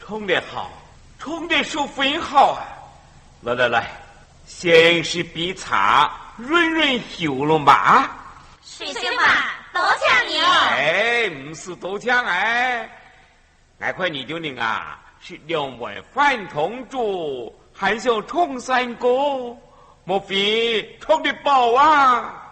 冲得好，冲得舒服好啊！来，先是比茶润润喉咙吧。 水兄吧，多谢你哦。 哎，不是多谢哎，那块你就领啊，是两位饭同住，还想冲三哥，莫非冲得饱啊？